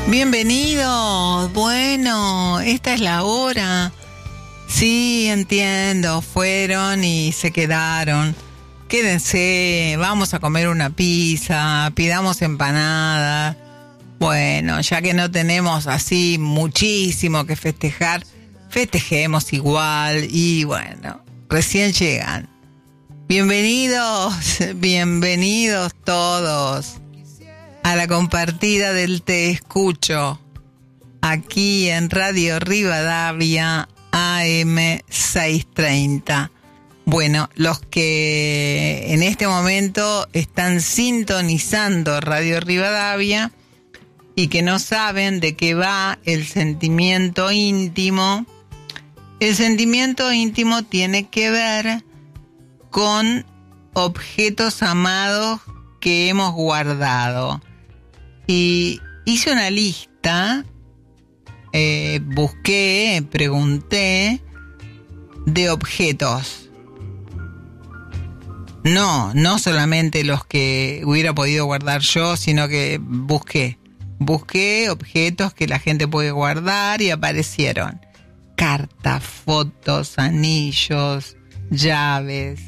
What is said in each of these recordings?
Bienvenidos. Bueno, esta es la hora. Sí, entiendo. Fueron y se quedaron. Quédense, vamos a comer una pizza, pidamos empanadas. Bueno, ya que no tenemos así muchísimo que festejar, festejemos igual. Y bueno, recién llegan. Bienvenidos todos a la compartida del Te Escucho, aquí en Radio Rivadavia AM 630. Bueno, los que en este momento están sintonizando Radio Rivadavia y que no saben de qué va el sentimiento íntimo, el sentimiento íntimo tiene que ver con objetos amados que hemos guardado. Y hice una lista, pregunté de objetos. No solamente los que hubiera podido guardar yo, sino que busqué objetos que la gente puede guardar y aparecieron cartas, fotos, anillos, llaves,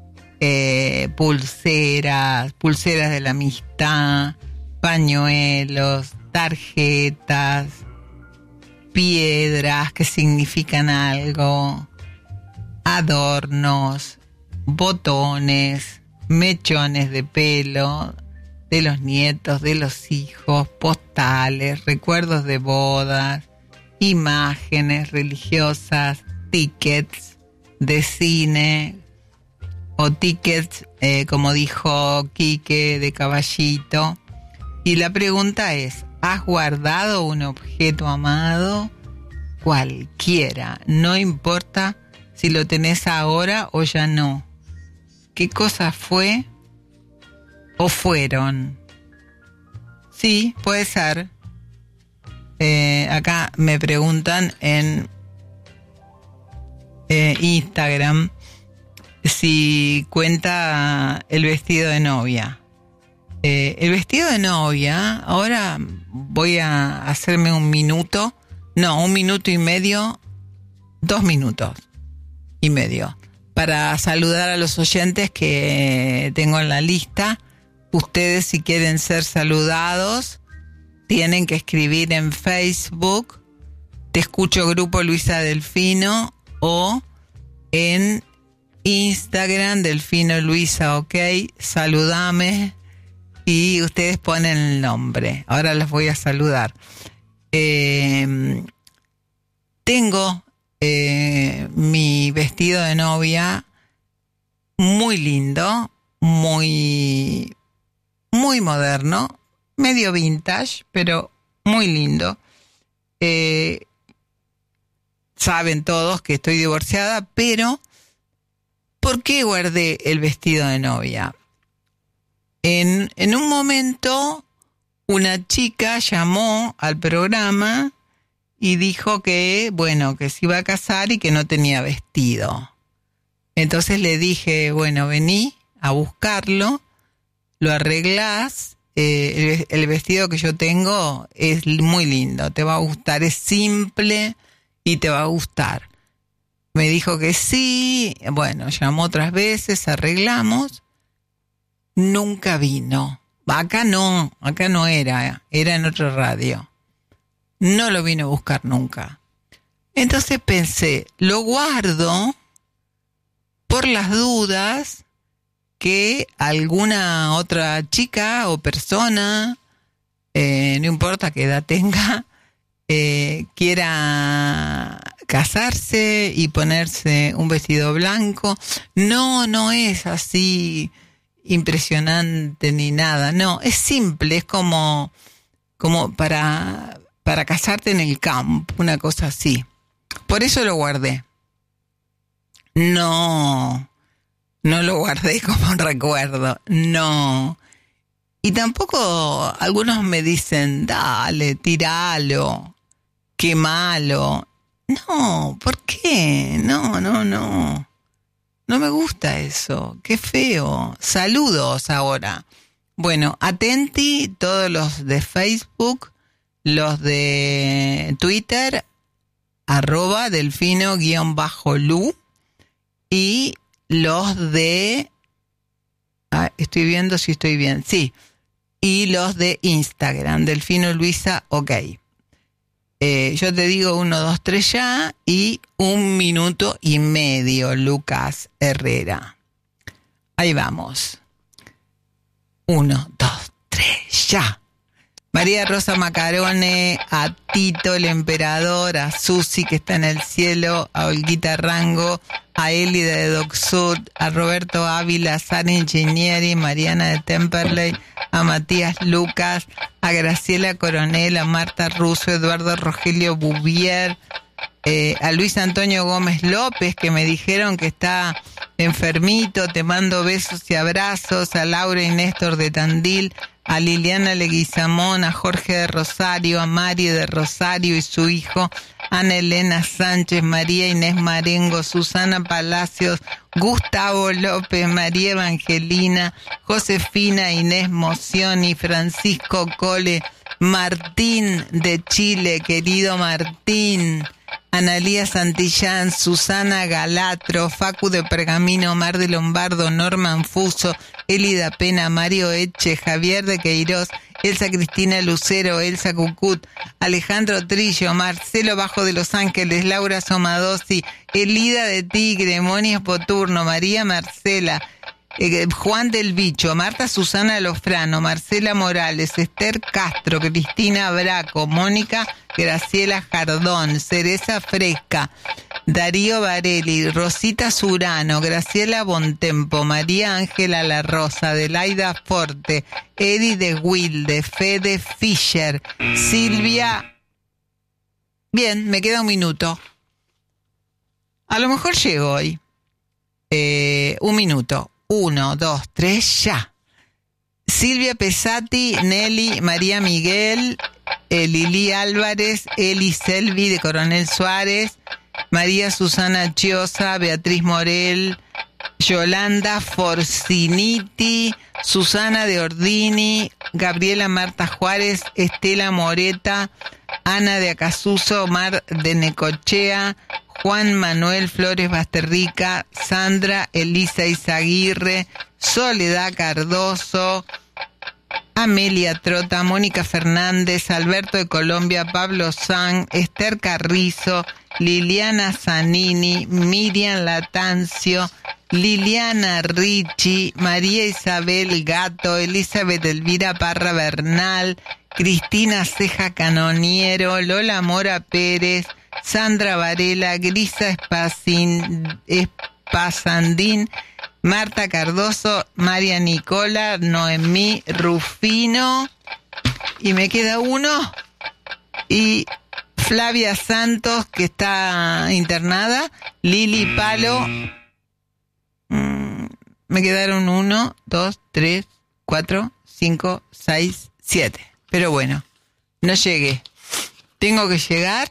pulseras de la amistad, pañuelos, tarjetas, piedras que significan algo, adornos, botones, mechones de pelo de los nietos, de los hijos, postales, recuerdos de bodas, imágenes religiosas, tickets de cine o tickets, como dijo Quique, de caballito. Y la pregunta es, ¿has guardado un objeto amado? Cualquiera, no importa si lo tenés ahora o ya no. ¿Qué cosa fue o fueron? Sí, puede ser. Acá me preguntan en Instagram si cuenta el vestido de novia. El vestido de novia, ahora voy a hacerme 2 minutos y medio, para saludar a los oyentes que tengo en la lista. Ustedes, si quieren ser saludados, tienen que escribir en Facebook, Te Escucho Grupo Luisa Delfino, o en Instagram, Delfino Luisa, ok, saludame. Y ustedes ponen el nombre. Ahora los voy a saludar. Tengo mi vestido de novia muy lindo, muy moderno, medio vintage, pero muy lindo. Saben todos que estoy divorciada, pero ¿por qué guardé el vestido de novia? En un momento, una chica llamó al programa y dijo que se iba a casar y que no tenía vestido. Entonces le dije, bueno, vení a buscarlo, lo arreglás, el vestido que yo tengo es muy lindo, te va a gustar, es simple y te va a gustar. Me dijo que sí, bueno, llamó otras veces, arreglamos. Nunca vino. Acá no era en otra radio. No lo vino a buscar nunca. Entonces pensé, lo guardo por las dudas que alguna otra chica o persona, no importa qué edad tenga, quiera casarse y ponerse un vestido blanco. No es así impresionante ni nada, no, es simple, es como para casarte en el campo, una cosa así. Por eso lo guardé. No lo guardé como un recuerdo, no. Y tampoco algunos me dicen, dale, tiralo, quemalo. No, ¿por qué? No. No me gusta eso, qué feo. Saludos ahora. Bueno, atenti todos los de Facebook Los de Twitter, @delfino_lu, y los de... estoy viendo si estoy bien. Sí. Y los de Instagram, Delfino Luisa, ok. Yo te digo 1, 2, 3 ya, y 1 minuto y medio, Lucas Herrera. Ahí vamos. 1, 2, 3, ya. María Rosa Macarone, a Tito el Emperador, a Susi que está en el cielo, a Olguita Rango, a Elida de Docsud, a Roberto Ávila, a Sara Ingenieri, Mariana de Temperley, a Matías Lucas, a Graciela Coronel, a Marta Russo, Eduardo Rogelio Bouvier, a Luis Antonio Gómez López, que me dijeron que está enfermito, te mando besos y abrazos, a Laura y Néstor de Tandil, a Liliana Leguizamón, a Jorge de Rosario, a Mari de Rosario y su hijo, Ana Elena Sánchez, María Inés Marengo, Susana Palacios, Gustavo López, María Evangelina, Josefina Inés Mozioni, Francisco Cole, Martín de Chile, querido Martín, Analía Santillán, Susana Galatro, Facu de Pergamino, Mar de Lombardo, Norman Fuso, Elida Pena, Mario Eche, Javier de Queiroz, Elsa Cristina Lucero, Elsa Cucut, Alejandro Trillo, Marcelo Bajo de Los Ángeles, Laura Somadosi, Elida de Tigre, Moni Poturno, María Marcela, Juan del Bicho, Marta Susana Lofrano, Marcela Morales, Esther Castro, Cristina Braco, Mónica Graciela Jardón, Cereza Fresca, Darío Varelli, Rosita Surano, Graciela Bontempo, María Ángela La Rosa, Adelaida Forte, Edi de Wilde, Fede Fischer, Silvia. Bien, me queda 1 minuto. A lo mejor llego hoy. 1 minuto. 1, 2, 3, ya. Silvia Pesati, Nelly, María Miguel, Lili Álvarez, Eli Selvi de Coronel Suárez, María Susana Chiosa, Beatriz Morel, Yolanda Forciniti, Susana de Ordini, Gabriela Marta Juárez, Estela Moreta, Ana de Acasuso, Mar de Necochea, Juan Manuel Flores Basterrica, Sandra Elisa Izaguirre, Soledad Cardoso, Amelia Trota, Mónica Fernández, Alberto de Colombia, Pablo San, Esther Carrizo, Liliana Zanini, Miriam Latancio, Liliana Ricci, María Isabel Gato, Elizabeth Elvira Parra Bernal, Cristina Ceja Canoniero, Lola Mora Pérez, Sandra Varela, Grisa Espasandín, Marta Cardoso, María Nicola, Noemí Rufino, y me queda uno, y Flavia Santos, que está internada, Lili Palo, me quedaron 1, 2, 3, 4, 5, 6, 7, pero bueno, no llegué, tengo que llegar,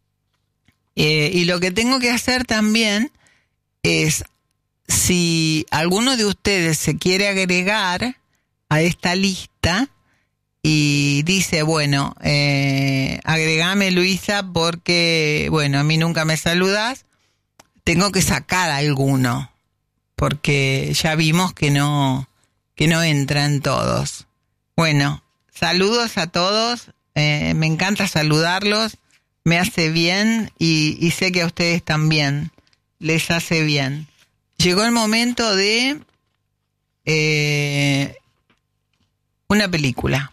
y lo que tengo que hacer también es, si alguno de ustedes se quiere agregar a esta lista y dice, bueno, agregame Luisa porque, bueno, a mí nunca me saludas, tengo que sacar alguno, porque ya vimos que no entran todos. Bueno, saludos a todos, me encanta saludarlos, me hace bien y sé que a ustedes también les hace bien. Llegó el momento de una película.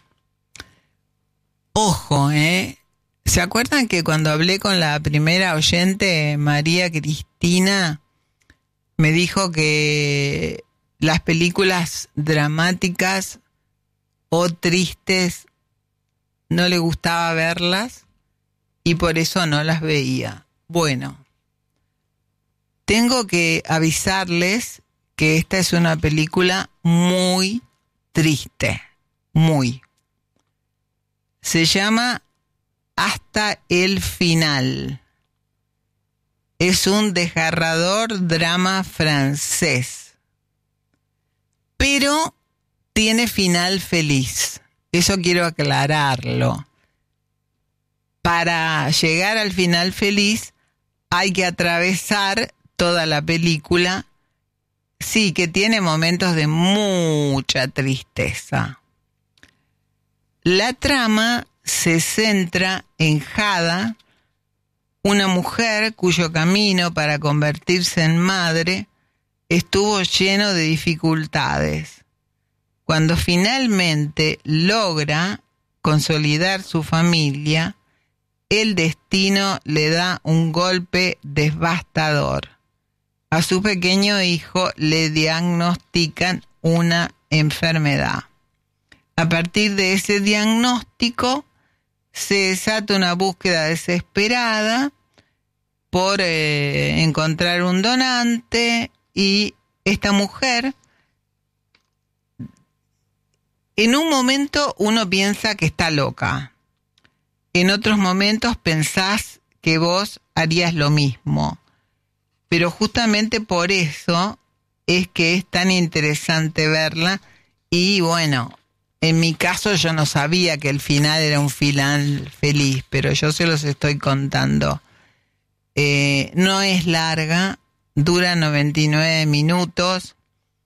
Ojo, ¿se acuerdan que cuando hablé con la primera oyente, María Cristina, me dijo que las películas dramáticas o tristes no le gustaba verlas y por eso no las veía? Bueno, tengo que avisarles que esta es una película muy triste, muy. Se llama Hasta el final. Es un desgarrador drama francés, pero tiene final feliz. Eso quiero aclararlo. para llegar al final feliz hay que atravesar toda la película. Sí, que tiene momentos de mucha tristeza. La trama se centra en Jada, una mujer cuyo camino para convertirse en madre estuvo lleno de dificultades. Cuando finalmente logra consolidar su familia, el destino le da un golpe devastador. A su pequeño hijo le diagnostican una enfermedad. A partir de ese diagnóstico se desata una búsqueda desesperada por encontrar un donante, y esta mujer, en un momento uno piensa que está loca, en otros momentos pensás que vos harías lo mismo, pero justamente por eso es que es tan interesante verla. Y bueno, en mi caso yo no sabía que el final era un final feliz, pero yo se los estoy contando. No es larga, dura 99 minutos,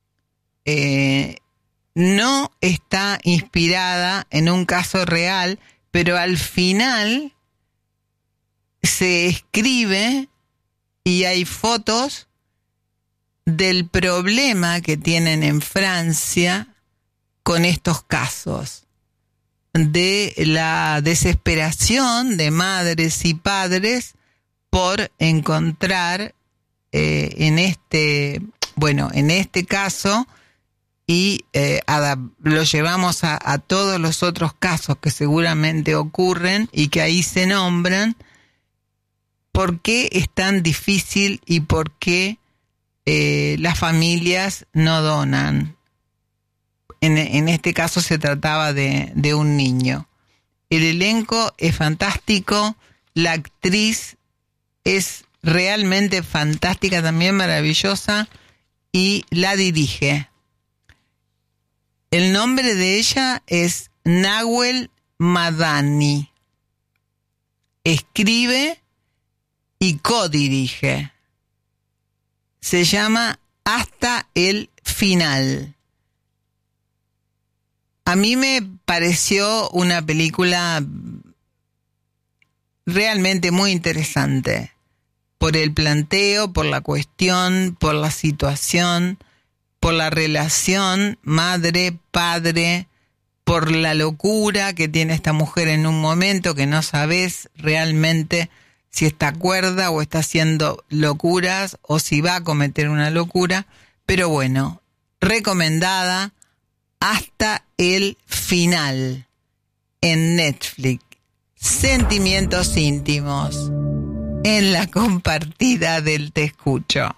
no está inspirada en un caso real, pero al final se escribe y hay fotos del problema que tienen en Francia con estos casos, de la desesperación de madres y padres por encontrar en este caso, y lo llevamos a todos los otros casos que seguramente ocurren y que ahí se nombran, por qué es tan difícil y por qué las familias no donan. En este caso se trataba de un niño. El elenco es fantástico, la actriz es realmente fantástica, también maravillosa, y la dirige. El nombre de ella es Nahuel Madani. Escribe y codirige. Se llama Hasta el Final. A mí me pareció una película realmente muy interesante, por el planteo, por la cuestión, por la situación, por la relación madre-padre, por la locura que tiene esta mujer en un momento que no sabes realmente si está cuerda o está haciendo locuras o si va a cometer una locura. Pero bueno, recomendada Hasta el Final en Netflix. Sentimientos íntimos en la compartida del Te Escucho.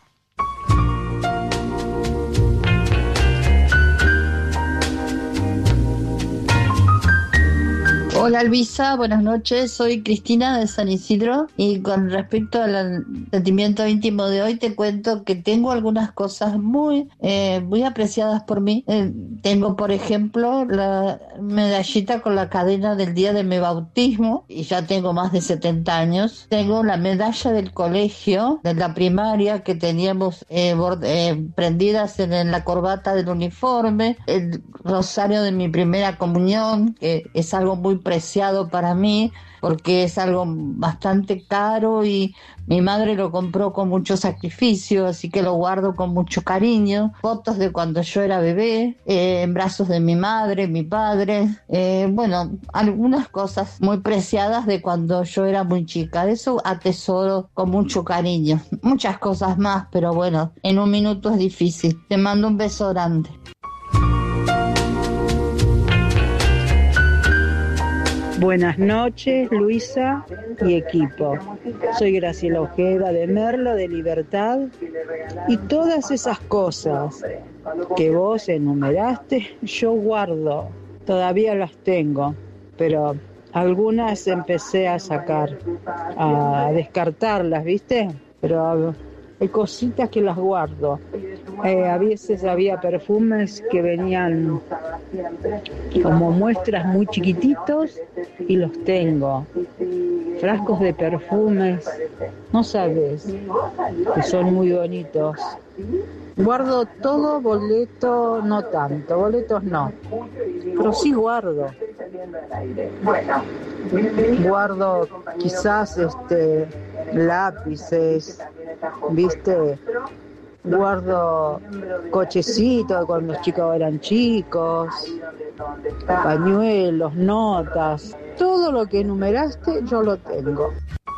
Hola Luisa, buenas noches, soy Cristina de San Isidro y con respecto al sentimiento íntimo de hoy te cuento que tengo algunas cosas muy apreciadas por mí. Tengo por ejemplo la medallita con la cadena del día de mi bautismo y ya tengo más de 70 años. Tengo la medalla del colegio, de la primaria que teníamos prendidas en la corbata del uniforme, el rosario de mi primera comunión, que es algo muy preciado para mí porque es algo bastante caro y mi madre lo compró con mucho sacrificio, así que lo guardo con mucho cariño. Fotos de cuando yo era bebé, en brazos de mi madre, mi padre, algunas cosas muy preciadas de cuando yo era muy chica. Eso atesoro con mucho cariño. Muchas cosas más, pero bueno, en un minuto es difícil. Te mando un beso grande. Buenas noches, Luisa y equipo. Soy Graciela Ojeda de Merlo, de Libertad, y todas esas cosas que vos enumeraste, yo guardo, todavía las tengo, pero algunas empecé a sacar, a descartarlas, ¿viste? Pero hay cositas que las guardo. A veces había perfumes que venían como muestras muy chiquititos y los tengo. Frascos de perfumes, no sabes, que son muy bonitos. Guardo todo, boleto no tanto, boletos no, pero sí guardo. Guardo quizás lápices, ¿viste? Guardo cochecitos cuando los chicos eran chicos, pañuelos, notas, todo lo que enumeraste yo lo tengo.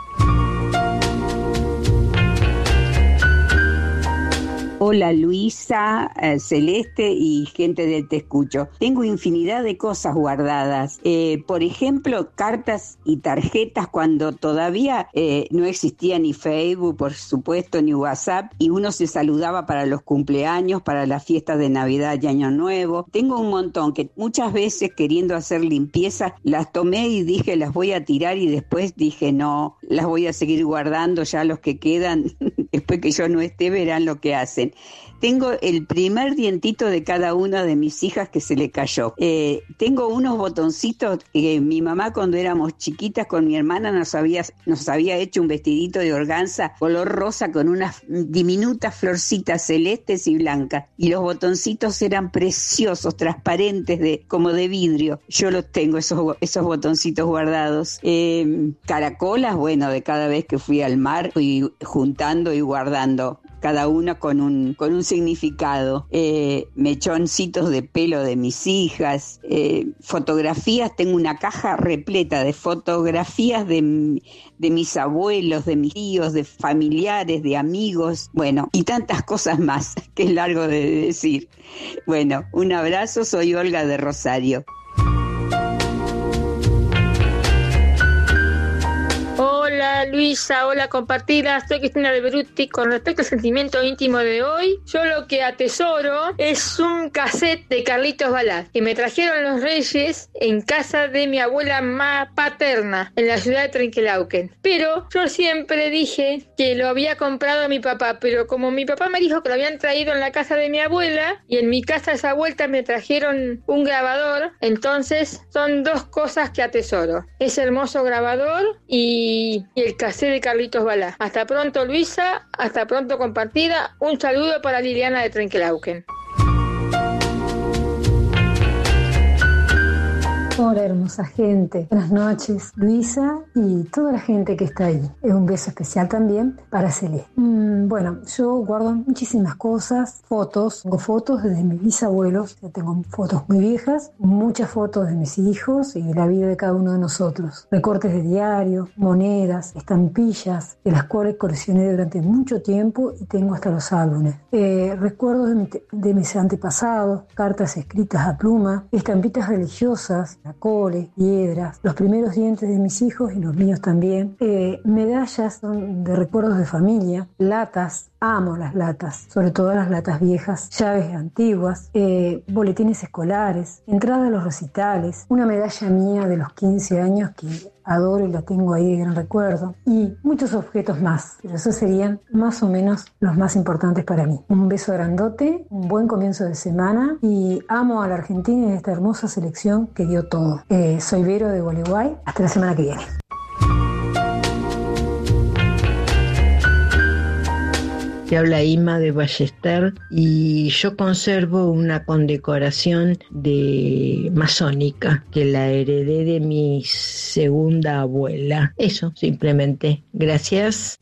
Hola Luisa, Celeste y gente del Te Escucho. Tengo infinidad de cosas guardadas. Por ejemplo, cartas y tarjetas cuando todavía no existía ni Facebook, por supuesto, ni WhatsApp, y uno se saludaba para los cumpleaños, para las fiestas de Navidad y Año Nuevo. Tengo un montón que muchas veces queriendo hacer limpieza las tomé y dije las voy a tirar y después dije no, las voy a seguir guardando, ya los que quedan, después que yo no esté verán lo que hacen. Tengo el primer dientito de cada una de mis hijas que se le cayó. Tengo unos botoncitos que mi mamá cuando éramos chiquitas con mi hermana nos había hecho un vestidito de organza color rosa con unas diminutas florcitas celestes y blancas. Y los botoncitos eran preciosos, transparentes, como de vidrio. Yo los tengo, esos botoncitos guardados. Caracolas, bueno, de cada vez que fui al mar fui juntando y guardando. Cada una con un significado. Mechoncitos de pelo de mis hijas, fotografías, tengo una caja repleta de fotografías de mis abuelos, de mis tíos, de familiares, de amigos, bueno, y tantas cosas más, que es largo de decir. Bueno, un abrazo, soy Olga de Rosario. Hola Luisa, hola compartida, soy Cristina de Beruti. Con respecto al sentimiento íntimo de hoy, yo lo que atesoro es un cassette de Carlitos Balá que me trajeron los Reyes en casa de mi abuela paterna en la ciudad de Trenquelauquen. Pero yo siempre dije que lo había comprado a mi papá, pero como mi papá me dijo que lo habían traído en la casa de mi abuela y en mi casa a esa vuelta me trajeron un grabador, entonces son dos cosas que atesoro: ese hermoso grabador y el cassette de Carlitos Balá. Hasta pronto Luisa, hasta pronto compartida. Un saludo para Liliana de Trenquelauquen. Hola hermosa gente, buenas noches Luisa y toda la gente que está ahí. Un beso especial también para Celeste. Bueno, yo guardo muchísimas cosas, tengo fotos desde mis bisabuelos, tengo fotos muy viejas, muchas fotos de mis hijos y de la vida de cada uno de nosotros, recortes de diario, monedas, estampillas, de las cuales coleccioné durante mucho tiempo y tengo hasta los álbumes. Recuerdos de mis antepasados, cartas escritas a pluma, estampitas religiosas, caracoles, piedras, los primeros dientes de mis hijos y los míos también, medallas de recuerdos de familia, latas, amo las latas, sobre todo las latas viejas, llaves antiguas, boletines escolares, entrada a los recitales, una medalla mía de los 15 años que adoro y la tengo ahí de gran recuerdo, y muchos objetos más, pero esos serían más o menos los más importantes para mí. Un beso grandote, un buen comienzo de semana y amo a la Argentina y a esta hermosa selección que dio todo. Soy Vero de Gualeguay, hasta la semana que viene. Te habla Ima de Ballester y yo conservo una condecoración de masónica que la heredé de mi segunda abuela. Eso, simplemente. Gracias.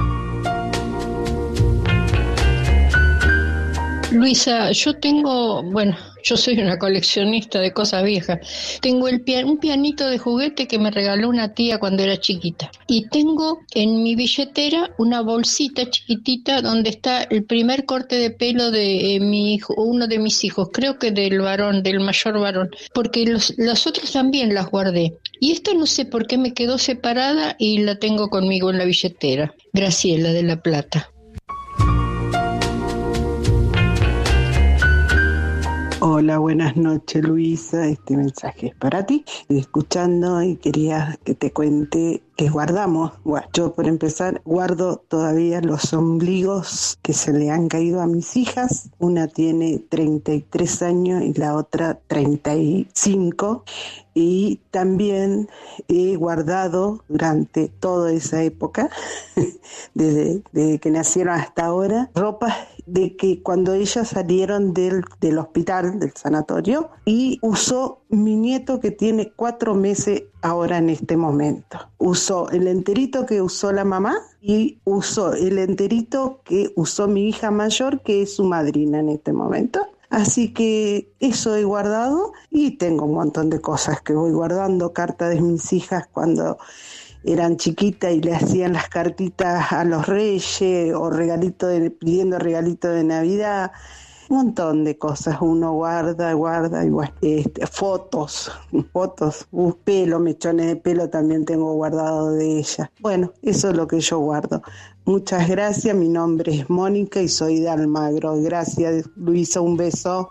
Luisa, yo soy una coleccionista de cosas viejas. Tengo un pianito de juguete que me regaló una tía cuando era chiquita. Y tengo en mi billetera una bolsita chiquitita donde está el primer corte de pelo de mi hijo, uno de mis hijos, creo que del mayor varón, porque los otros también las guardé. Y esta no sé por qué me quedó separada y la tengo conmigo en la billetera. Graciela de La Plata. Hola, buenas noches, Luisa. Este mensaje es para ti. Estoy escuchando y quería que te cuente que guardamos. Bueno, yo, por empezar, guardo todavía los ombligos que se le han caído a mis hijas. Una tiene 33 años y la otra 35. Y también he guardado durante toda esa época, desde que nacieron hasta ahora, ropas de que cuando ellas salieron del hospital, del sanatorio, y usó mi nieto que tiene 4 meses ahora en este momento. Usó el enterito que usó la mamá y usó el enterito que usó mi hija mayor, que es su madrina en este momento. Así que eso he guardado y tengo un montón de cosas que voy guardando, cartas de mis hijas cuando eran chiquitas y le hacían las cartitas a los reyes o pidiendo regalito de Navidad. Un montón de cosas uno guarda y bueno, fotos, pelo, mechones de pelo también tengo guardado de ella. Bueno, eso es lo que yo guardo. Muchas gracias, mi nombre es Mónica y soy de Almagro. Gracias, Luisa, un beso.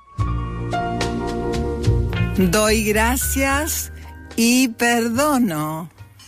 Doy gracias y perdono.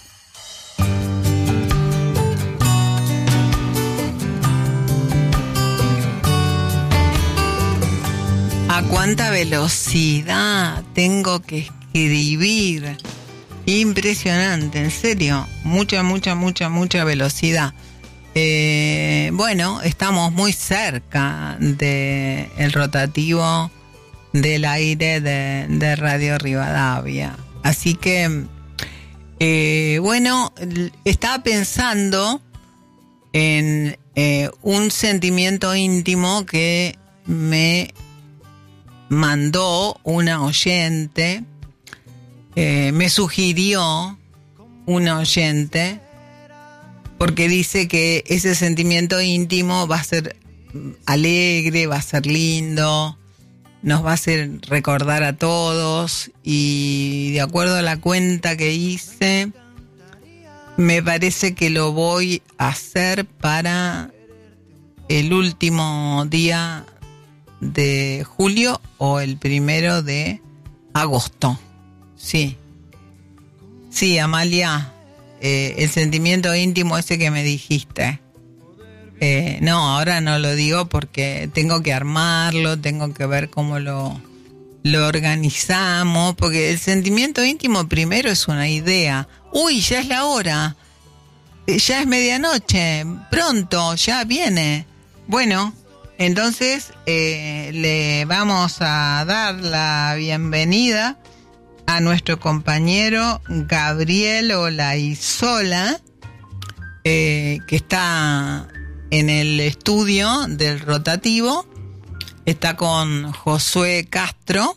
¿A cuánta velocidad tengo que escribir? Impresionante, en serio. Mucha velocidad. Bueno, estamos muy cerca del rotativo del aire de Radio Rivadavia. Así que, bueno, estaba pensando en un sentimiento íntimo que me mandó una oyente, me sugirió una oyente, porque dice que ese sentimiento íntimo va a ser alegre, va a ser lindo, nos va a hacer recordar a todos, y de acuerdo a la cuenta que hice, me parece que lo voy a hacer para el último día de julio o el 1 de agosto. Sí, Amalia, el sentimiento íntimo ese que me dijiste. No, ahora no lo digo porque tengo que armarlo, tengo que ver cómo lo organizamos, porque el sentimiento íntimo primero es una idea. Uy, ya es la hora, ya es medianoche, pronto, ya viene. Bueno, entonces le vamos a dar la bienvenida a nuestro compañero Gabriel Olaizola, que está en el estudio del rotativo, está con Josué Castro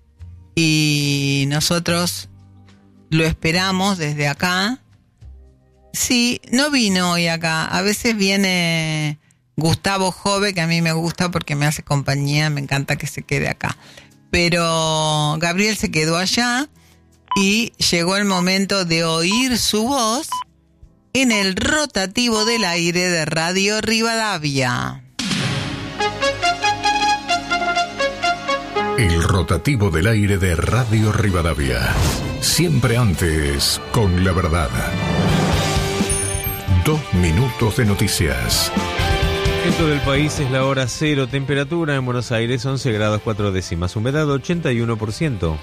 y nosotros lo esperamos desde acá. Sí, no vino hoy acá, a veces viene Gustavo Jove, que a mí me gusta porque me hace compañía, me encanta que se quede acá. Pero Gabriel se quedó allá y llegó el momento de oír su voz en el rotativo del aire de Radio Rivadavia. El rotativo del aire de Radio Rivadavia. Siempre antes con la verdad. 2 minutos de noticias. En todo el país es la hora 0, temperatura en Buenos Aires 11 grados 4 décimas, humedad 81%.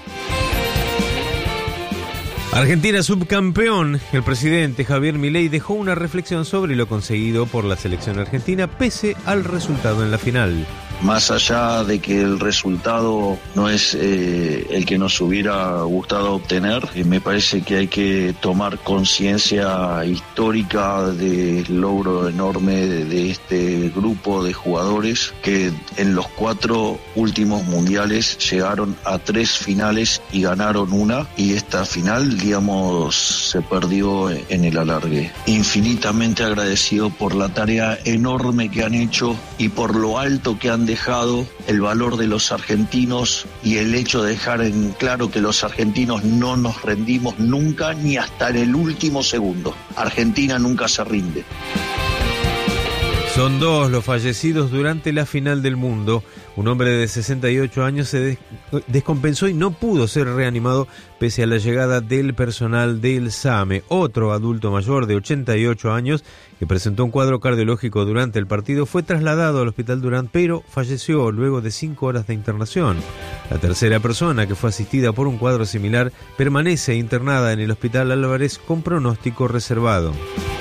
Argentina subcampeón. El presidente Javier Milei dejó una reflexión sobre lo conseguido por la selección argentina pese al resultado en la final. Más allá de que el resultado no es el que nos hubiera gustado obtener, me parece que hay que tomar conciencia histórica del logro enorme de este grupo de jugadores que en los 4 últimos mundiales llegaron a 3 finales y ganaron una, y esta final, digamos, se perdió en el alargue. Infinitamente agradecido por la tarea enorme que han hecho y por lo alto que han dejado el valor de los argentinos y el hecho de dejar en claro que los argentinos no nos rendimos nunca ni hasta en el último segundo. Argentina nunca se rinde. Son 2 los fallecidos durante la final del mundo. Un hombre de 68 años se descompensó y no pudo ser reanimado pese a la llegada del personal del SAME. Otro adulto mayor de 88 años que presentó un cuadro cardiológico durante el partido fue trasladado al Hospital Durán, pero falleció luego de 5 horas de internación. La tercera persona, que fue asistida por un cuadro similar, permanece internada en el Hospital Álvarez con pronóstico reservado.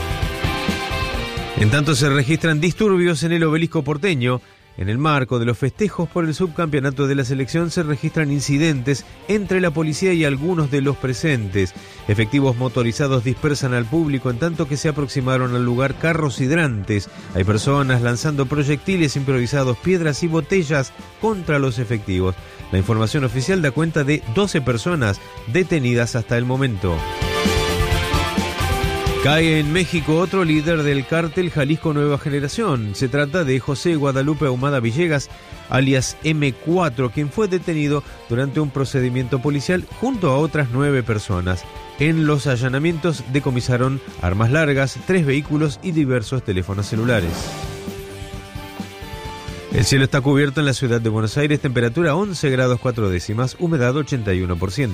En tanto, se registran disturbios en el Obelisco porteño. En el marco de los festejos por el subcampeonato de la selección se registran incidentes entre la policía y algunos de los presentes. Efectivos motorizados dispersan al público en tanto que se aproximaron al lugar carros hidrantes. Hay personas lanzando proyectiles improvisados, piedras y botellas contra los efectivos. La información oficial da cuenta de 12 personas detenidas hasta el momento. Cae en México otro líder del cártel Jalisco Nueva Generación. Se trata de José Guadalupe Ahumada Villegas, alias M4, quien fue detenido durante un procedimiento policial junto a otras 9 personas. En los allanamientos decomisaron armas largas, 3 vehículos y diversos teléfonos celulares. El cielo está cubierto en la ciudad de Buenos Aires, temperatura 11 grados 4 décimas, humedad 81%.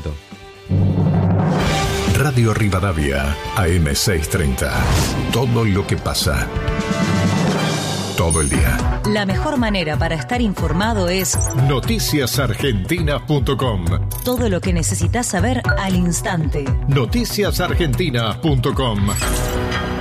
Radio Rivadavia, AM630. Todo lo que pasa. Todo el día. La mejor manera para estar informado es noticiasargentina.com. Todo lo que necesitas saber al instante. Noticiasargentina.com.